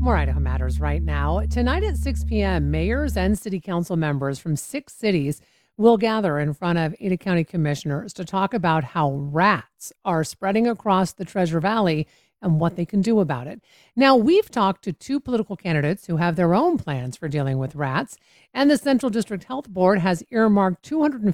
More Idaho Matters right now. Tonight at 6 p.m., mayors and city council members from 6 cities will gather in front of Ada County commissioners to talk about how rats are spreading across the Treasure Valley and what they can do about it. Now, we've talked to two political candidates who have their own plans for dealing with rats, and the Central District Health Board has earmarked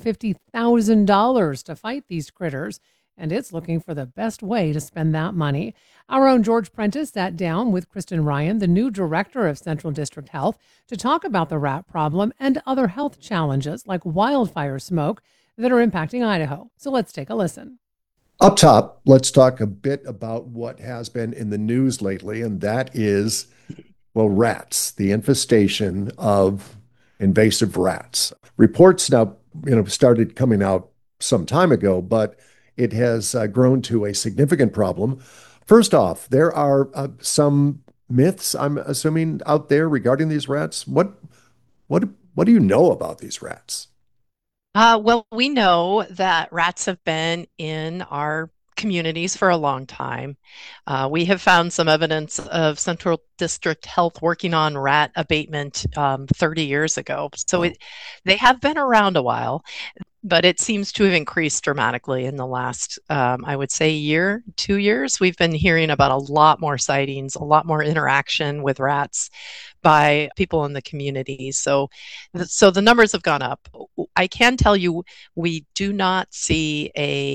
$250,000 to fight these critters, and it's looking for the best way to spend that money. Our own George Prentice sat down with Kristen Ryan, the new director of Central District Health, to talk about the rat problem and other health challenges like wildfire smoke that are impacting Idaho. So let's take a listen. Up top, let's talk a bit about what has been in the news lately, and that is, well, rats, the infestation of invasive rats. Reports now, started coming out some time ago, but it has grown to a significant problem. First off, there are some myths, I'm assuming, out there regarding these rats. What do you know about these rats? Well, we know that rats have been in our communities for a long time. We have found some evidence of Central District Health working on rat abatement 30 years ago. So Wow. they have been around a while, but it seems to have increased dramatically in the last, I would say, year, 2 years. We've been hearing about a lot more sightings, a lot more interaction with rats by people in the community. So the numbers have gone up. I can tell you we do not see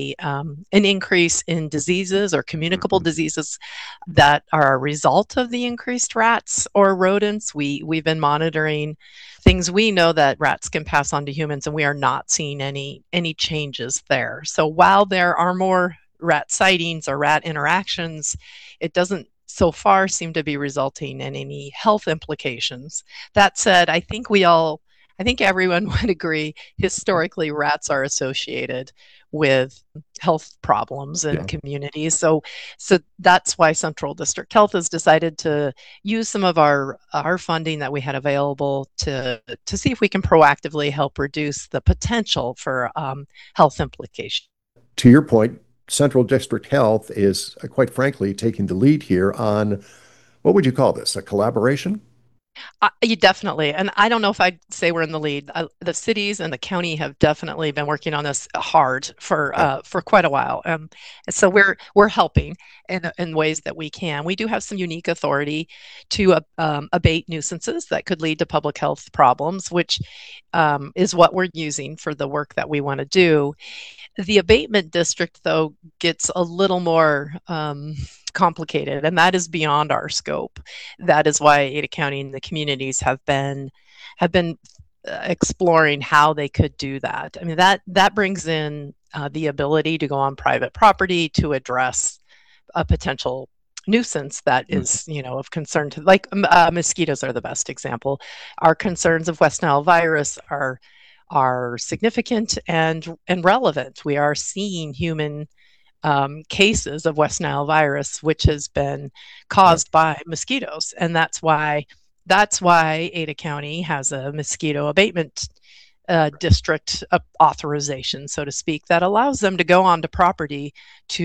an increase in diseases or communicable Mhm. diseases that are a result of the increased rats or rodents. We've been monitoring things we know that rats can pass on to humans, and we are not seeing any changes there. So while there are more rat sightings or rat interactions, it doesn't so far seem to be resulting in any health implications. That said, I think everyone would agree historically rats are associated with health problems in Yeah. communities. So that's why Central District Health has decided to use some of our funding that we had available to see if we can proactively help reduce the potential for health implications. To your point, Central District Health is, quite frankly, taking the lead here on what would you call this? A collaboration? You definitely, and I don't know if I'd say we're in the lead. The cities and the county have definitely been working on this hard Yeah. for quite a while. And so we're helping in ways that we can. We do have some unique authority to abate nuisances that could lead to public health problems, which is what we're using for the work that we want to do. The abatement district, though, gets a little more complicated, and that is beyond our scope. That is why Ada County and the communities have been exploring how they could do that. I mean, that brings in the ability to go on private property to address a potential nuisance that Mhm. is, of concern to, like, mosquitoes are the best example. Our concerns of West Nile virus are significant and relevant. We are seeing human cases of West Nile virus, which has been Yeah. caused by mosquitoes, and that's why Ada County has a mosquito abatement district authorization, so to speak, that allows them to go onto property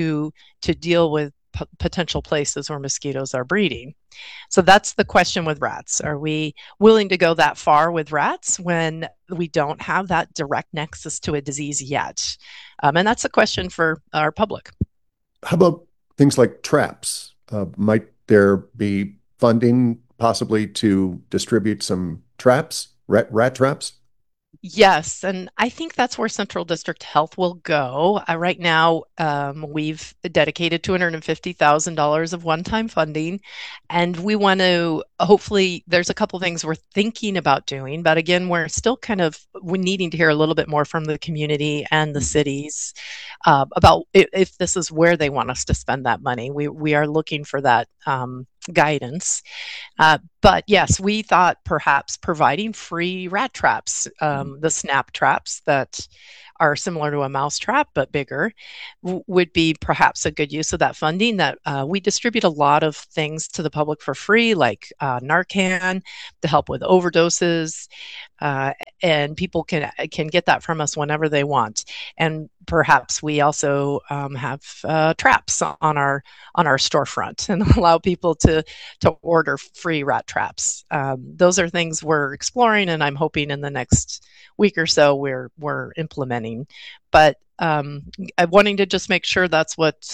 to deal with potential places where mosquitoes are breeding. So that's the question with rats. Are we willing to go that far with rats when we don't have that direct nexus to a disease yet? And that's a question for our public. How about things like traps? Might there be funding possibly to distribute some traps, rat traps? Yes, and I think that's where Central District Health will go. Right now, we've dedicated $250,000 of one-time funding, and we want to hopefully, there's a couple things we're thinking about doing, but again, we're needing to hear a little bit more from the community and the Mhm. cities about if this is where they want us to spend that money. We are looking for that guidance. But yes, we thought perhaps providing free rat traps, the snap traps that are similar to a mouse trap but bigger, would be perhaps a good use of that funding. That we distribute a lot of things to the public for free, like Narcan to help with overdoses. Uh, and people can get that from us whenever they want. And perhaps we also have traps on our storefront and allow people to order free rat traps. Those are things we're exploring, and I'm hoping in the next week or so we're implementing. But I'm wanting to just make sure that's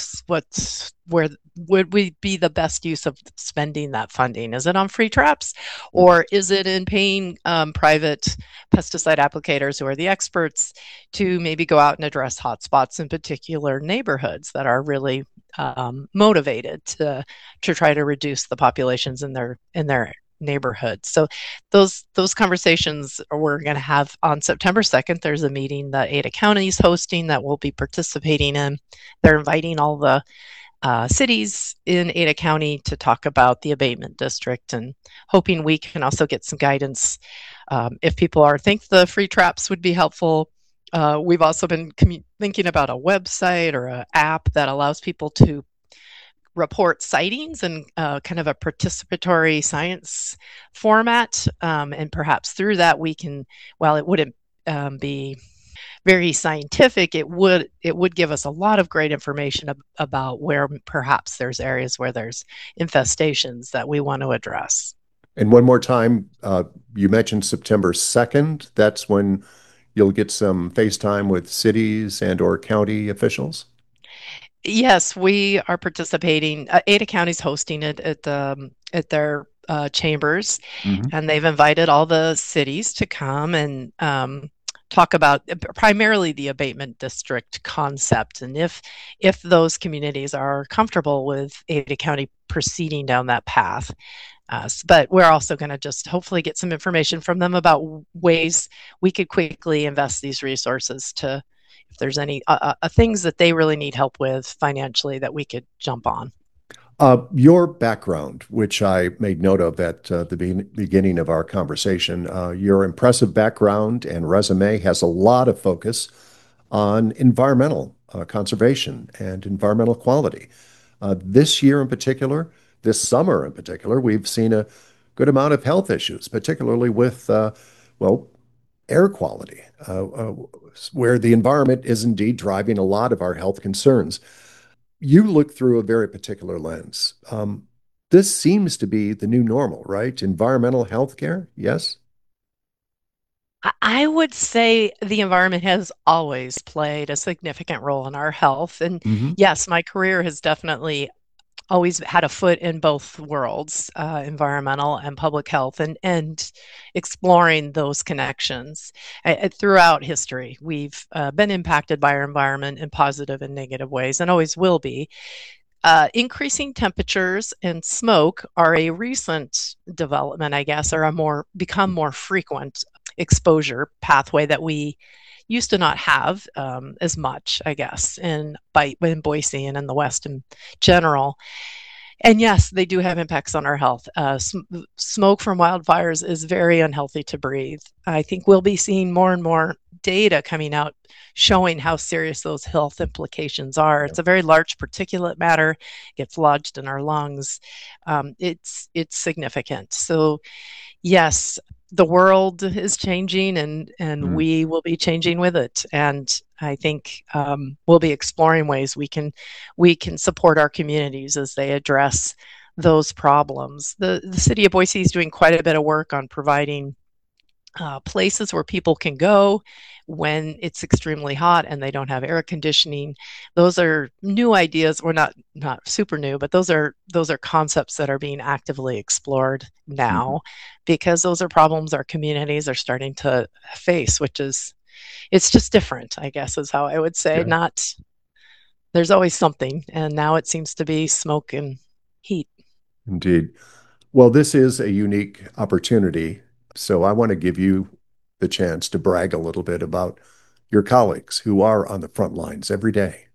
where would we be the best use of spending that funding? Is it on free traps, or is it in paying private pesticide applicators who are the experts to maybe go out and address hotspots in particular neighborhoods that are really motivated to try to reduce the populations in their neighborhoods? So those conversations we're going to have on September 2nd. There's a meeting that Ada County is hosting that we'll be participating in. They're inviting all the cities in Ada County to talk about the abatement district, and hoping we can also get some guidance if people think the free traps would be helpful. We've also been thinking about a website or an app that allows people to report sightings in kind of a participatory science format. And perhaps through that we can, while it wouldn't be very scientific, it would give us a lot of great information about where perhaps there's areas where there's infestations that we want to address. And one more time, you mentioned September 2nd. That's when you'll get some FaceTime with cities and or county officials? Yes, we are participating. Ada County's hosting it at their chambers, Mhm. and they've invited all the cities to come and talk about primarily the abatement district concept, and if those communities are comfortable with Ada County proceeding down that path. But we're also going to just hopefully get some information from them about ways we could quickly invest these resources to, if there's any things that they really need help with financially, that we could jump on. Your background, which I made note of at the beginning of our conversation, your impressive background and resume has a lot of focus on environmental conservation and environmental quality. This year in particular, this summer in particular, we've seen a good amount of health issues, particularly with, well, air quality, where the environment is indeed driving a lot of our health concerns. You look through a very particular lens. This seems to be the new normal, right? Environmental health care, yes? I would say the environment has always played a significant role in our health. And Hmm. yes, my career has definitely always had a foot in both worlds, environmental and public health, and exploring those connections. Throughout history, we've been impacted by our environment in positive and negative ways, and always will be. Increasing temperatures and smoke are a recent development, I guess, or become more frequent exposure pathway that we used to not have as much, I guess, in Boise and in the West in general. And yes, they do have impacts on our health. Smoke from wildfires is very unhealthy to breathe. I think we'll be seeing more and more data coming out showing how serious those health implications are. It's a very large particulate matter, gets lodged in our lungs. It's significant. So yes, the world is changing, and Mm. we will be changing with it. And I think we'll be exploring ways we can support our communities as they address those problems. The city of Boise is doing quite a bit of work on providing places where people can go when it's extremely hot and they don't have air conditioning. Those are new ideas, or not super new, but those are concepts that are being actively explored Mhm. now, because those are problems our communities are starting to face, which is, it's just different, I guess, is how I would say. Yeah, Not, there's always something, and now it seems to be smoke and heat. indeed. Well, this is a unique opportunity, so I want to give you the chance to brag a little bit about your colleagues who are on the front lines every day.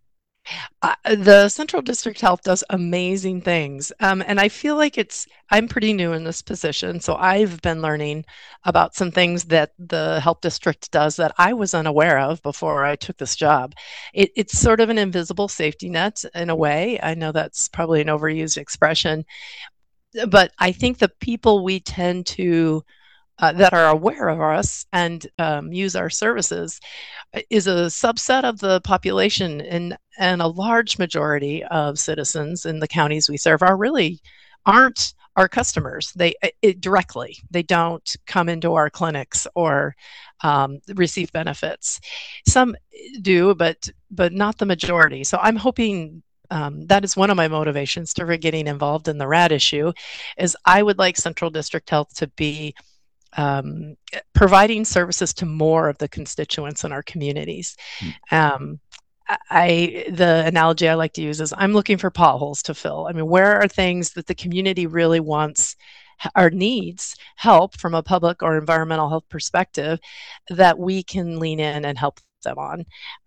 The Central District Health does amazing things. And I feel like I'm pretty new in this position. So I've been learning about some things that the health district does that I was unaware of before I took this job. It's sort of an invisible safety net in a way. I know that's probably an overused expression, but I think the people we tend to that are aware of us and use our services is a subset of the population, and a large majority of citizens in the counties we serve aren't our customers. Directly, they don't come into our clinics or receive benefits. Some do, but not the majority. So I'm hoping that is one of my motivations for getting involved in the rat issue. Is I would like Central District Health to be providing services to more of the constituents in our communities. Um, the analogy I like to use is I'm looking for potholes to fill. I mean, where are things that the community really wants or needs help from a public or environmental health perspective that we can lean in and help them on.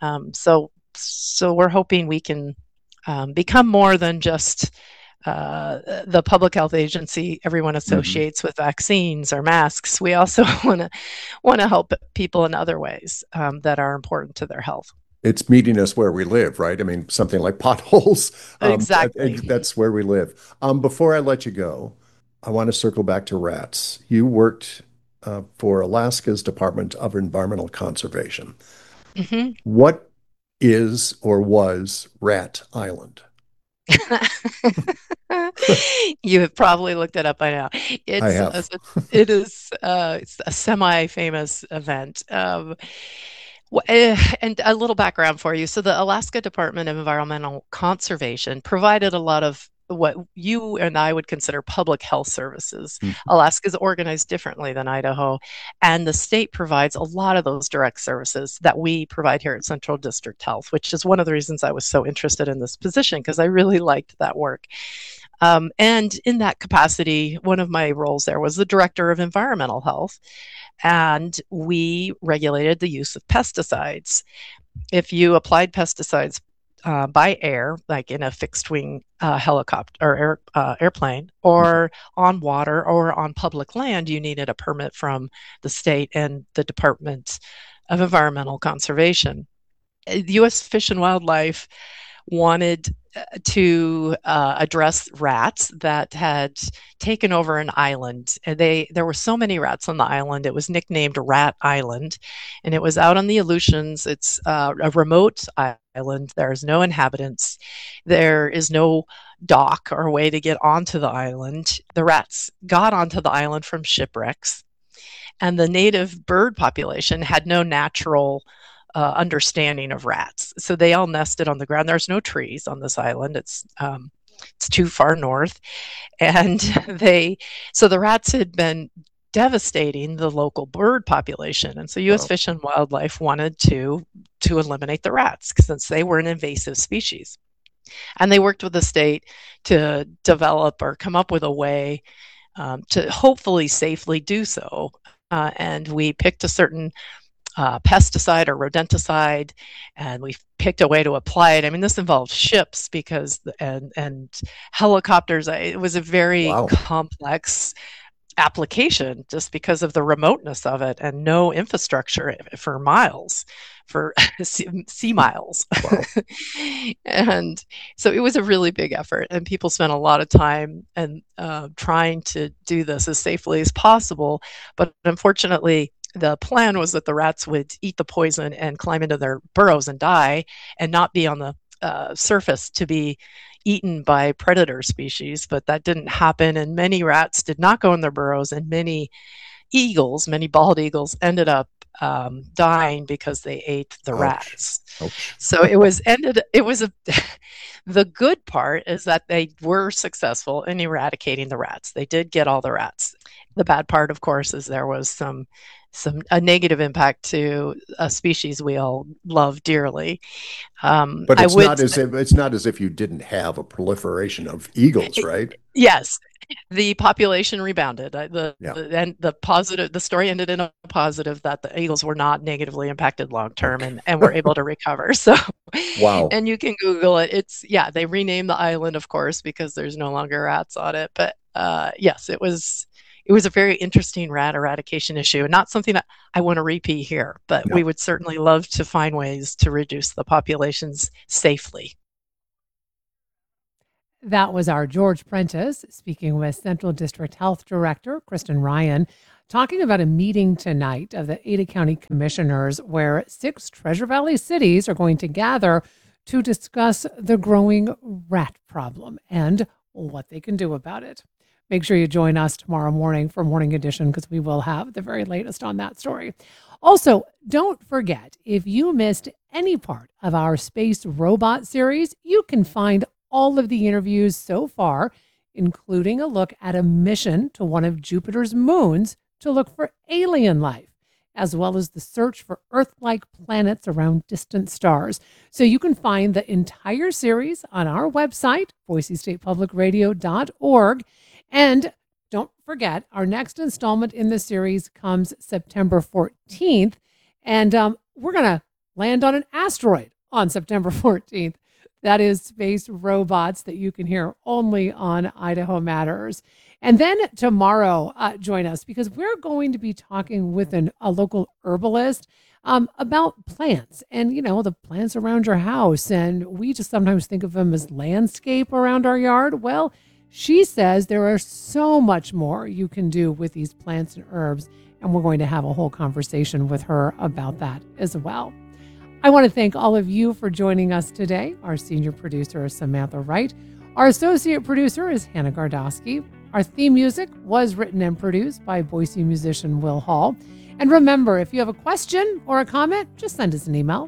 So we're hoping we can become more than just the public health agency everyone associates with vaccines or masks. We also want to help people in other ways that are important to their health. It's meeting us where we live, right? I mean, something like potholes. Exactly. That's where we live. Before I let you go, I want to circle back to rats. You worked for Alaska's Department of Environmental Conservation. Mhm. What is or was Rat Island? You have probably looked it up by now. I It's a, have. it's a semi-famous event. And a little background for you. So the Alaska Department of Environmental Conservation provided a lot of what you and I would consider public health services. Alaska is organized differently than Idaho, and the state provides a lot of those direct services that we provide here at Central District Health, which is one of the reasons I was so interested in this position, because I really liked that work. And in that capacity, one of my roles there was the director of environmental health, and we regulated the use of pesticides. If you applied pesticides by air, like in a fixed wing helicopter or airplane, or on water or on public land, you needed a permit from the state and the Department of Environmental Conservation. U.S. Fish and Wildlife wanted to address rats that had taken over an island. And there were so many rats on the island, it was nicknamed Rat Island, and it was out on the Aleutians. It's a remote island. There's no inhabitants. There is no dock or way to get onto the island. The rats got onto the island from shipwrecks, and the native bird population had no natural understanding of rats. So they all nested on the ground. There's no trees on this island. It's too far north, and so the rats had been devastating the local bird population, and so U.S. Wow. Fish and Wildlife wanted to eliminate the rats since they were an invasive species. And they worked with the state to develop or come up with a way to hopefully safely do so. And we picked a certain pesticide or rodenticide, and we picked a way to apply it. I mean, this involved ships and helicopters. It was a very Wow. complex application just because of the remoteness of it and no infrastructure for miles, for sea miles. Wow. And so it was a really big effort, and people spent a lot of time and trying to do this as safely as possible. But unfortunately, the plan was that the rats would eat the poison and climb into their burrows and die, and not be on the surface to be eaten by predator species. But that didn't happen, and many rats did not go in their burrows, and many bald eagles, ended up dying because they ate the Ouch. rats. Ouch. So the good part is that they were successful in eradicating the rats. They did get all the rats. The bad part, of course, is there was a negative impact to a species we all love dearly. But it's not as if you didn't have a proliferation of eagles, right? Yes, the population rebounded. Yeah. And the story ended in a positive, that the eagles were not negatively impacted long term, and were able to recover. So, Wow. and you can Google it. They renamed the island, of course, because there's no longer rats on it. But yes, it was a very interesting rat eradication issue, and not something that I want to repeat here. But No. we would certainly love to find ways to reduce the populations safely. that was our George Prentice speaking with Central District Health Director Kristen Ryan, talking about a meeting tonight of the Ada County Commissioners where 6 Treasure Valley cities are going to gather to discuss the growing rat problem and what they can do about it. Make sure you join us tomorrow morning for Morning Edition because we will have the very latest on that story. Also, don't forget, if you missed any part of our Space Robot series, you can find all of the interviews so far, including a look at a mission to one of Jupiter's moons to look for alien life, as well as the search for Earth-like planets around distant stars. So you can find the entire series on our website, boisestatepublicradio.org. And don't forget, our next installment in the series comes September 14th. And we're going to land on an asteroid on September 14th. That is Space Robots that you can hear only on Idaho Matters. And then tomorrow, join us because we're going to be talking with a local herbalist about plants and, the plants around your house. And we just sometimes think of them as landscape around our yard. Well, she says there are so much more you can do with these plants and herbs. And we're going to have a whole conversation with her about that as well. I want to thank all of you for joining us today. Our senior producer is Samantha Wright. Our associate producer is Hannah Gardowski. Our theme music was written and produced by Boise musician Will Hall. And remember, if you have a question or a comment, just send us an email,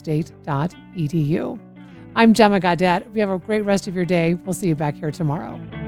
idahomatters@boisestate.edu. I'm Gemma Gaudette. If you have a great rest of your day, we'll see you back here tomorrow.